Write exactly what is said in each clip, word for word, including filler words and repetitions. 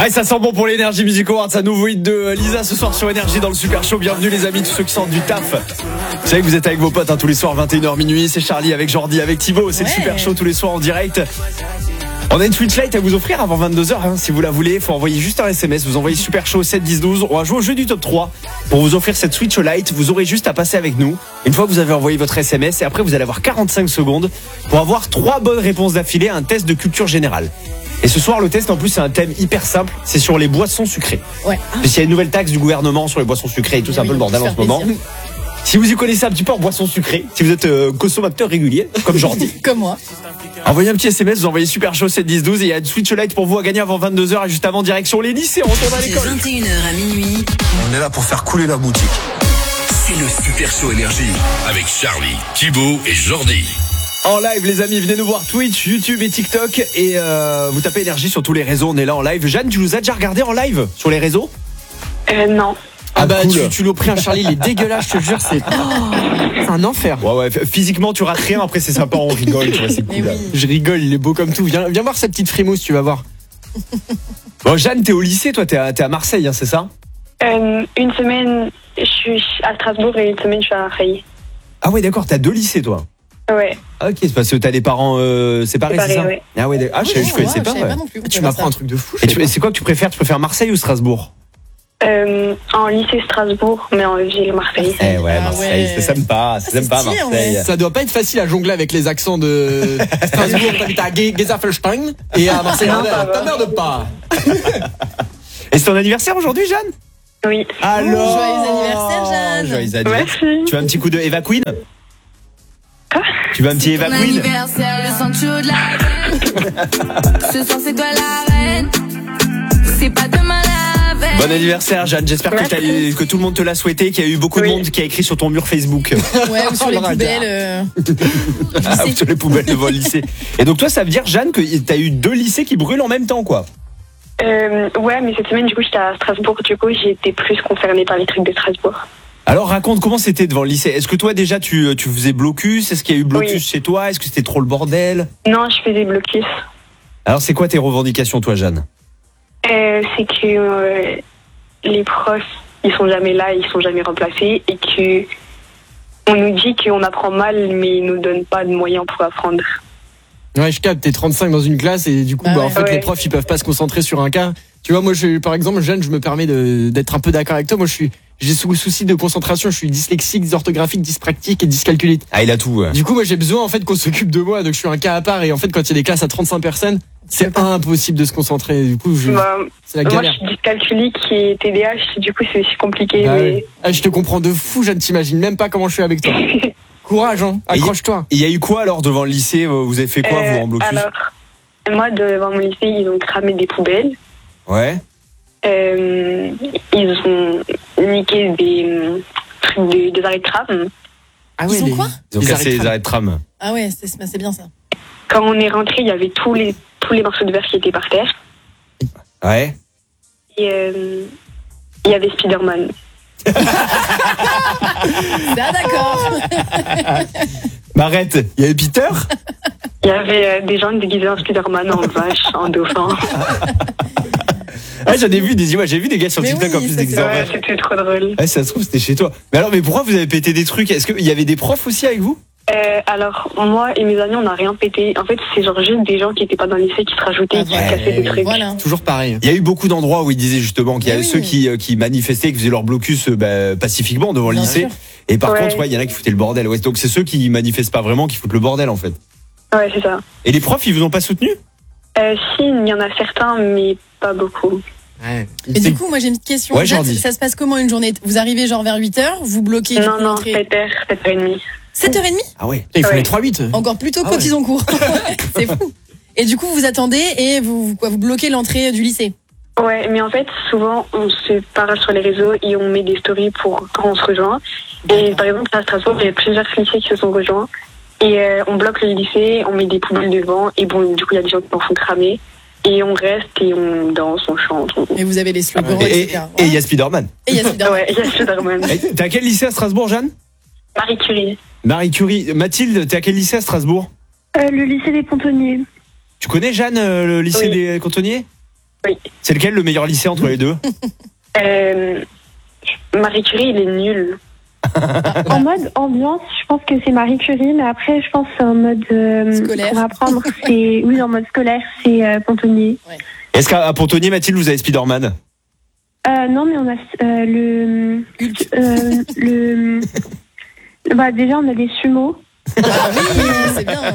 Allez, ça sent bon pour l'énergie Music Awards, un nouveau hit de Lisa ce soir sur Énergie dans le Super Show. Bienvenue les amis, tous ceux qui sortent du taf. Vous savez que vous êtes avec vos potes hein, tous les soirs vingt et une heures minuit. C'est Charlie avec Jordi, avec Thibaut. C'est ouais. le Super Show tous les soirs en direct. On a une Switch Lite à vous offrir avant vingt-deux heures hein, si vous la voulez. Faut envoyer juste un S M S. Vous envoyez Super Show sept dix douze. On va jouer au jeu du top trois pour vous offrir cette Switch Lite. Vous aurez juste à passer avec nous une fois que vous avez envoyé votre S M S. Et après vous allez avoir quarante-cinq secondes pour avoir trois bonnes réponses d'affilée à un test de culture générale. Et ce soir, le test, en plus, c'est un thème hyper simple. C'est sur les boissons sucrées. Ouais. Parce qu'il y a une nouvelle taxe du gouvernement sur les boissons sucrées et tout, c'est oui, un peu le bordel en ce moment. Plaisir. Si vous y connaissez un petit peu en boissons sucrées, si vous êtes euh, consommateur régulier, comme Jordi. Comme moi. Envoyez un petit S M S, vous envoyez Super Show sept dix douze et il y a une Switch Lite pour vous à gagner avant vingt-deux heures et juste avant, direction les lycées, on retourne à l'école. vingt et une heures à minuit. On est là pour faire couler la boutique. C'est le Super Show Énergie avec Charlie, Thibaut et Jordi. En live les amis, venez nous voir Twitch, YouTube et TikTok et euh, vous tapez Énergie sur tous les réseaux, on est là en live. Jeanne, tu nous as déjà regardé en live sur les réseaux ? Euh non. Ah, ah bah cool. tu, tu l'as pris un Charlie, il est dégueulasse, je te jure, c'est, oh, c'est un enfer. Ouais ouais, physiquement tu rates rien, après c'est sympa, on rigole, tu vois, c'est cool. Oui. Je rigole, il est beau comme tout. Viens, viens voir cette petite frimousse, tu vas voir. Bon Jeanne, t'es au lycée, toi t'es à, t'es à Marseille, hein, c'est ça ? euh, Une semaine je suis à Strasbourg et une semaine je suis à Marseille. Ah ouais d'accord, t'as deux lycées toi ? Ouais. Ah ok, c'est parce que t'as des parents euh, séparés, séparés, c'est ça ouais. Ah ouais, ah, je, oui, je connaissais ouais, pas. Je ouais. pas non plus, tu m'apprends un truc de fou. Et tu, c'est quoi que tu préfères ? Tu préfères Marseille ou Strasbourg ? euh, En lycée Strasbourg, mais en ville Marseille. Eh ouais, Marseille, ah ouais. c'est sympa, c'est, c'est sympa stylé, Marseille. Ouais. Ça doit pas être facile à jongler avec les accents de Strasbourg. T'habites à Gezafelstein et à Marseille. T'emmerdes pas. Et c'est ton anniversaire aujourd'hui, Jeanne ? Oui. Alors, joyeux anniversaire, Jeanne. Joyeux anniversaire. Merci. Tu veux un petit coup de Eva Queen ? Quoi ? Tu veux un petit Eva Queen ? Anniversaire, le sang chaud de la reine. Ce soir c'est toi la reine. C'est pas demain la veille. Bon anniversaire, Jeanne. J'espère que, t'as eu, que tout le monde te l'a souhaité, qu'il y a eu beaucoup oui. de monde qui a écrit sur ton mur Facebook. Ouais, ou sur les poubelles. Euh... ah, sur les poubelles devant le lycée. Et donc toi, ça veut dire, Jeanne, que t'as eu deux lycées qui brûlent en même temps, quoi ? Euh, ouais, mais cette semaine, du coup, j'étais à Strasbourg. Du coup, j'ai été plus concernée par les trucs de Strasbourg. Alors, raconte comment c'était devant le lycée. Est-ce que toi, déjà, tu, tu faisais blocus ? Est-ce qu'il y a eu blocus oui. chez toi ? Est-ce que c'était trop le bordel ? Non, je faisais blocus. Alors, c'est quoi tes revendications, toi, Jeanne ? euh, C'est que euh, les profs, ils sont jamais là, ils sont jamais remplacés. Et que on nous dit qu'on apprend mal, mais ils nous donnent pas de moyens pour apprendre. Ouais, je capte, t'es trente-cinq dans une classe et du coup, bah, bah ouais. en fait, ouais. les profs, ils peuvent pas se concentrer sur un cas. Tu vois, moi, je, par exemple, Jeanne, je me permets de, d'être un peu d'accord avec toi. Moi, je suis, j'ai sous souci de concentration, je suis dyslexique, dysorthographique, dyspraxique et dyscalculite. Ah, il a tout, ouais. Du coup, moi, j'ai besoin, en fait, qu'on s'occupe de moi. Donc, je suis un cas à part et en fait, quand il y a des classes à trente-cinq personnes, c'est impossible de se concentrer. Du coup, je, bah, c'est la galère. Moi, je suis dyscalculique et T D A H, du coup, c'est compliqué. Bah, mais... ouais. Ah, je te comprends de fou, Jeanne, t'imagines même pas comment je suis avec toi. Courage, hein, accroche-toi. Il y a eu quoi alors devant le lycée ? Vous avez fait quoi, euh, vous, en blocus ? Alors, moi, devant mon lycée, ils ont cramé des poubelles. Ouais. Euh, ils ont niqué des trucs, des, des arrêts de tram. Ah ouais, ils ont les, quoi ? Ils ont les cassé les arrêts de tram. Ah ouais, c'est, c'est bien ça. Quand on est rentré, il y avait tous les, tous les morceaux de verre qui étaient par terre. Ouais. Et euh, il y avait Spider-Man. Ah d'accord. Mais arrête, il y avait Peter ? Il y avait euh, des gens déguisés en Spider-Man, en vache, en dauphin. Ah, j'en ai vu des images, j'ai vu des gars sur mais TikTok oui, en plus déguisés en ouais, vache. c'était trop drôle. Ouais, ça se trouve, c'était chez toi. Mais alors, mais pourquoi vous avez pété des trucs ? Est-ce qu'il y avait des profs aussi avec vous ? Euh, alors, moi et mes amis, on n'a rien pété. En fait, c'est genre juste des gens qui n'étaient pas dans le lycée qui se rajoutaient et qui ouais, cassaient des trucs. Voilà. Toujours pareil. Il y a eu beaucoup d'endroits où ils disaient justement qu'il y avait oui. ceux qui, euh, qui manifestaient, qui faisaient leur blocus euh, bah, pacifiquement devant le Bien lycée. sûr. Et par ouais. contre, ouais, il y en a qui foutaient le bordel. Ouais, donc c'est ceux qui manifestent pas vraiment qui foutent le bordel en fait. Ouais, c'est ça. Et les profs, ils vous ont pas soutenu ? euh, Si, il y en a certains, mais pas beaucoup. Ouais. Et du coup, moi j'ai une petite question. Ouais, ça, Jordi. ça se passe comment une journée ? Vous arrivez genre vers huit heures, vous bloquez Non, non, l'entrée. sept heures, sept heures trente. sept heures trente ? Ah ouais. Il faut ouais. les trois huit. Encore plus tôt Ah quand ouais. ils ont cours. C'est fou. Et du coup, vous attendez et vous, vous, quoi, vous bloquez l'entrée du lycée. Ouais, mais en fait, souvent, on se parle sur les réseaux et on met des stories pour quand on se rejoint. Et par exemple, à Strasbourg, il y a plusieurs lycées qui se sont rejoints. Et euh, on bloque le lycée, on met des poubelles devant. Et bon, du coup, il y a des gens qui en font cramer. Et on reste et on danse, on chante. On... Et vous avez les slogans, Et et cetera. il y a Spider-Man. Et il y a Spider-Man. Ouais, il y a Spider-Man. T'es à quel lycée à Strasbourg, Jeanne ? Marie Curie. Marie Curie. Mathilde, t'es à quel lycée à Strasbourg ? Euh, le lycée des Pontonniers. Tu connais, Jeanne, euh, le lycée oui. des Cantonniers ? Oui. C'est lequel le meilleur lycée entre les deux? Euh, Marie Curie, il est nul. En mode ambiance, je pense que c'est Marie Curie, mais après, je pense en mode euh, Scolaire. pour apprendre, c'est oui, en mode scolaire, c'est euh, Pontonnier. Est-ce qu'à à Pontonnier, Mathilde, vous avez Spider-Man? Euh, non, mais on a euh, le euh, le bah déjà on a des sumos. Ah oui, c'est bien.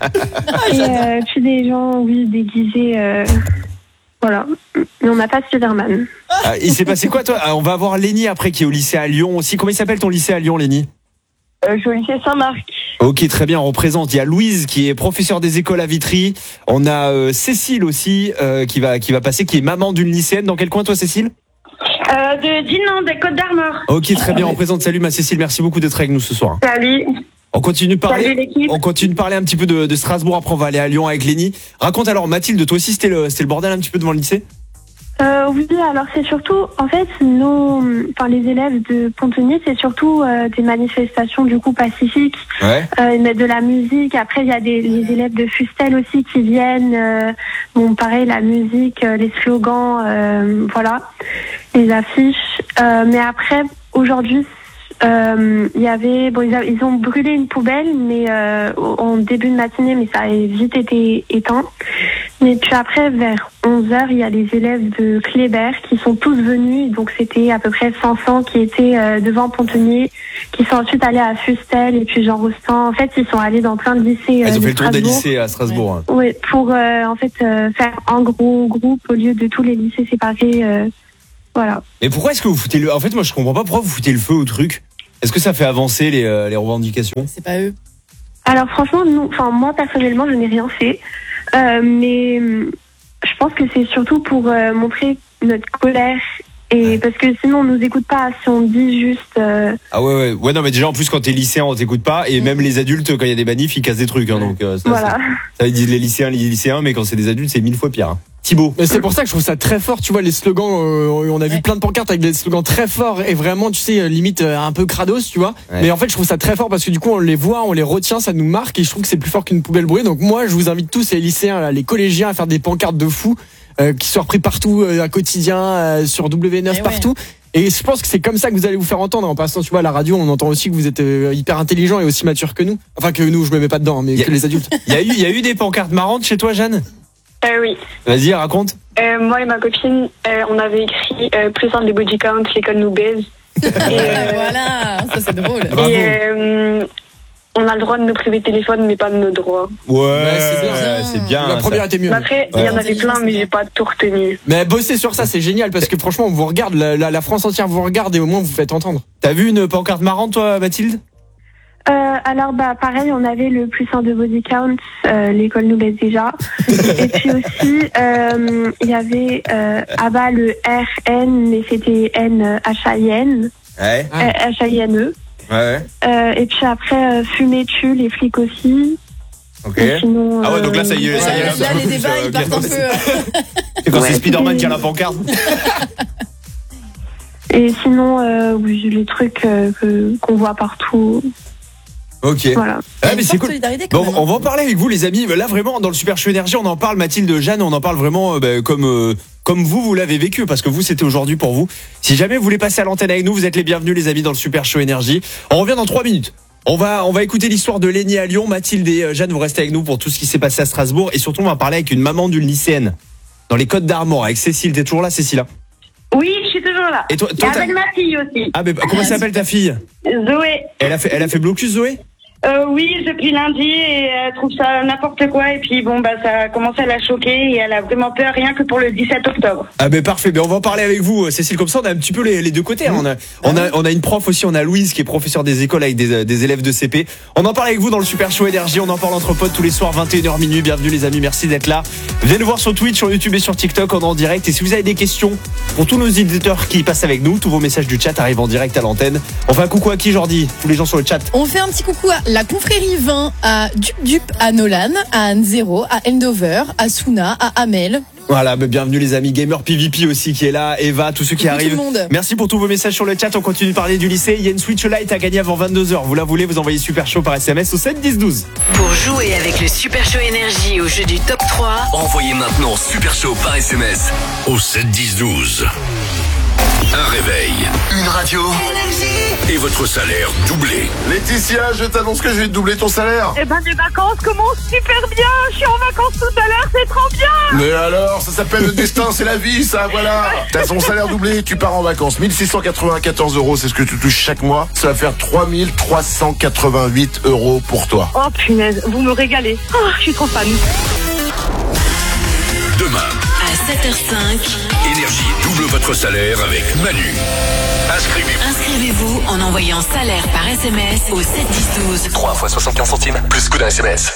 Et euh, puis des gens, oui, déguisés. Euh, voilà. Mais on n'a pas Spider-Man. Ah, il s'est passé quoi, toi? Ah, on va avoir Lénie après qui est au lycée à Lyon aussi. Comment il s'appelle ton lycée à Lyon, Lénie? Euh, je suis au lycée Saint-Marc. Ok, très bien, on représente. Il y a Louise qui est professeure des écoles à Vitry. On a euh, Cécile aussi euh, qui va qui va passer, qui est maman d'une lycéenne. Dans quel coin, toi, Cécile? Euh, de Dinan, des Côtes d'Armor. Ok, très bien, on présente. Salut ma Cécile, merci beaucoup d'être avec nous ce soir. Salut. On continue de Salut parler. l'équipe. On continue de parler un petit peu de, de Strasbourg. Après, on va aller à Lyon avec Lénie. Raconte alors, Mathilde, toi aussi, c'était le c'était le bordel un petit peu devant le lycée? Euh, oui, alors c'est surtout, en fait, nos, enfin les élèves de Pontonnier, c'est surtout euh, des manifestations du coup pacifiques. Ouais. Euh, ils mettent de la musique. Après, il y a des les élèves de Fustel aussi qui viennent. Euh, bon, pareil, la musique, euh, les slogans, euh, voilà, les affiches. Euh, mais après, aujourd'hui, euh, il y avait, bon, ils, a, ils ont brûlé une poubelle, mais euh, en début de matinée, mais ça a vite été éteint. Mais puis après, vers onze heures, il y a les élèves de Kléber qui sont tous venus. Donc c'était à peu près cinq cents qui étaient euh, devant Pontonnier, qui sont ensuite allés à Fustel et puis Jean Rostand. En fait, ils sont allés dans plein de lycées. Ah, Euh, ils ont de fait le tour des Strasbourg. lycées à Strasbourg. hein. Oui, pour euh, en fait euh, faire un gros groupe au lieu de tous les lycées séparés. Euh, voilà. Et pourquoi est-ce que vous foutez le... En fait, moi, je comprends pas pourquoi vous foutez le feu au truc. Est-ce que ça fait avancer les, euh, les revendications? C'est pas eux. Alors franchement, nous, enfin moi personnellement, je n'ai rien fait, euh, mais euh, je pense que c'est surtout pour euh, montrer notre colère. Et parce que sinon on nous écoute pas si on dit juste. Euh... Ah ouais, ouais, ouais, non, mais déjà en plus quand t'es lycéen, on t'écoute pas, et même les adultes, quand il y a des manifs, ils cassent des trucs, hein, donc euh, ça, Voilà. ça, ça, ils disent les lycéens, les lycéens, mais quand c'est des adultes, c'est mille fois pire. Hein. Thibaut. Mais c'est pour ça que je trouve ça très fort, tu vois, les slogans, euh, on a vu Ouais. plein de pancartes avec des slogans très forts et vraiment, tu sais, limite euh, un peu crados, tu vois. Ouais. Mais en fait, je trouve ça très fort parce que du coup, on les voit, on les retient, ça nous marque et je trouve que c'est plus fort qu'une poubelle brûlée. Donc moi, je vous invite tous, les lycéens, là, les collégiens, à faire des pancartes de fous, euh, qui soient repris partout, euh, à quotidien, euh, sur W neuf, Et ouais. partout. Et je pense que c'est comme ça que vous allez vous faire entendre. En passant, tu vois, à la radio, on entend aussi que vous êtes euh, hyper intelligent et aussi mature que nous. Enfin, que nous, je me mets pas dedans, mais Y a- que les adultes. Il y a eu, il y a eu des pancartes marrantes chez toi, Jeanne? Euh, oui. Vas-y, raconte. Euh, moi et ma copine, euh, on avait écrit euh, plus un des body count, l'école nous baise. Et, euh, Voilà, ça c'est drôle. Bravo. et euh, on a le droit de nous priver de téléphone, mais pas de nos droits. Ouais, c'est bien. c'est bien. La ça. première était mieux. Mais après, il y en avait plein, mais j'ai pas tout retenu. Mais bossez sur ça, c'est génial parce que franchement, on vous regarde, la, la, la France entière vous regarde et au moins vous faites entendre. T'as vu une pancarte marrante, toi, Mathilde? Euh, alors bah pareil, on avait le plus un de body count, euh, l'école nous baisse déjà. Et puis aussi, euh, il y avait euh, à bas le R N, mais c'était N H A I N, Ouais. Ah. euh, H A I N E. Ouais. Euh, et puis après, euh, fumer tue, les flics aussi. Ok. Et sinon, Ah ouais, donc là, ça y est, Ouais, ça y est. là, un petit peu les plus, débats, euh, ils partent un peu. euh, C'est quand Ouais. c'est Spider-Man qui a la pancarte. Et sinon, euh, oui, les trucs euh, que qu'on voit partout. Ok. Voilà. Ah, une mais c'est forte cool. solidarité quand Bon, même. on va en parler avec vous, les amis. Là, vraiment, dans le Super Show Énergie, on en parle. Mathilde, Jeanne, on en parle vraiment euh, bah, comme euh, comme vous, vous l'avez vécu, parce que vous, c'était aujourd'hui pour vous. Si jamais vous voulez passer à l'antenne avec nous, vous êtes les bienvenus, les amis, dans le Super Show Énergie. On revient dans trois minutes. On va on va écouter l'histoire de Lénie à Lyon. Mathilde et euh, Jeanne, vous restez avec nous pour tout ce qui s'est passé à Strasbourg, et surtout, on va parler avec une maman d'une lycéenne dans les Côtes d'Armor, avec Cécile. T'es toujours là, Cécile? hein Oui, je suis toujours là. Et toi, toi, t'as- ma fille aussi, ah, mais comment s'appelle ta fille? Zoé. Elle a fait elle a fait blocus, Zoé? Euh, oui, depuis lundi, et elle trouve ça n'importe quoi, et puis bon, bah ça a commencé à la choquer, et elle a vraiment peur, rien que pour le dix-sept octobre. Ah ben parfait, ben on va en parler avec vous, Cécile, comme ça on a un petit peu les, les deux côtés. hein. On a, on a on a une prof aussi, on a Louise qui est professeure des écoles avec des, des élèves de C P. On en parle avec vous dans le Super Show Énergie, on en parle entre potes tous les soirs vingt et une heures minuit. Bienvenue les amis, merci d'être là. Venez nous voir sur Twitch, sur YouTube et sur TikTok, on est en direct. Et si vous avez des questions pour tous nos éditeurs qui passent avec nous, tous vos messages du chat arrivent en direct à l'antenne. On fait un coucou à qui, Jordi? Tous les gens sur le chat. On fait un petit coucou à la confrérie vingt, à Dup Dup, à Nolan, à Anne Zero, à Endover, à Suna, à Amel. Voilà, ben bienvenue les amis, Gamer P V P aussi qui est là, Eva, tous ceux qui Coucou tout arrivent. le monde. Merci pour tous vos messages sur le chat, on continue de parler du lycée. Il y a une Switch Lite à gagner avant vingt-deux heures. Vous la voulez, vous envoyez Super Show par S M S au sept dix douze. Pour jouer avec le Super Show Énergie au jeu du top trois. trois. Envoyez maintenant Super Show par S M S au sept dix douze. Un réveil, une radio et votre salaire doublé. Laetitia, je t'annonce que je vais te doubler ton salaire. Eh ben, mes vacances commencent super bien. Je suis en vacances tout à l'heure, c'est trop bien. Mais alors, ça s'appelle le destin, c'est la vie, ça, voilà. T'as ton salaire doublé, tu pars en vacances. mille six cent quatre-vingt-quatorze euros, c'est ce que tu touches chaque mois. Ça va faire trois mille trois cent quatre-vingt-huit euros pour toi. Oh punaise, vous me régalez. Oh, je suis trop fan. Demain, À sept heures cinq, Énergie double votre salaire avec Manu. Inscrivez-vous. inscrivez-vous en envoyant salaire par S M S au sept dix douze. trois fois soixante-quinze centimes, plus coup d'un S M S.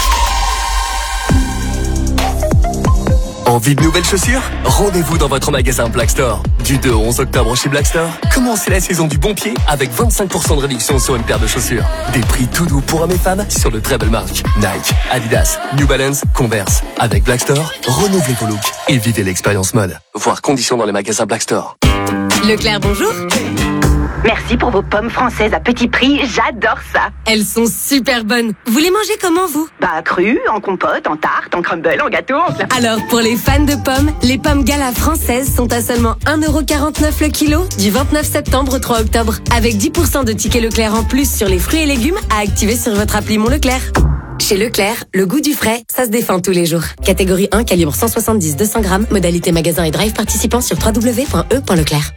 Envie de nouvelles chaussures? Rendez-vous dans votre magasin Black Store. Du deux au onze octobre chez Black Store, commencez la saison du bon pied avec vingt-cinq pour cent de réduction sur une paire de chaussures. Des prix tout doux pour hommes et femmes sur de très belles marques. Nike, Adidas, New Balance, Converse. Avec Black Store, renouvelez vos looks et vivez l'expérience mode. Voir conditions dans les magasins Black Store. Leclerc, bonjour. Merci pour vos pommes françaises à petit prix, j'adore ça. Elles sont super bonnes. Vous les mangez comment, vous? Bah, cru, en compote, en tarte, en crumble, en gâteau, en plat. Alors, pour les fans de pommes, les pommes Gala françaises sont à seulement un euro quarante-neuf le kilo du vingt-neuf septembre au trois octobre. Avec dix pour cent de tickets Leclerc en plus sur les fruits et légumes à activer sur votre appli Mon Leclerc. Chez Leclerc, le goût du frais, ça se défend tous les jours. Catégorie un, calibre cent soixante-dix à deux cents grammes, modalité magasin et drive participant sur w w w point e point leclerc.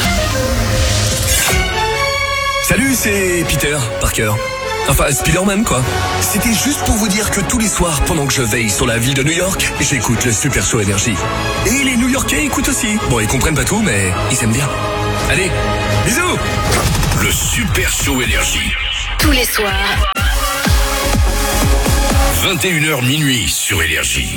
Salut, c'est Peter Parker. Enfin, Spider-Man, quoi. C'était juste pour vous dire que tous les soirs, pendant que je veille sur la ville de New York, j'écoute le Super Show Énergie. Et les New-Yorkais écoutent aussi. Bon, ils comprennent pas tout, mais ils aiment bien. Allez, bisous. Le Super Show Énergie. Tous les soirs. vingt et une heures minuit sur Énergie.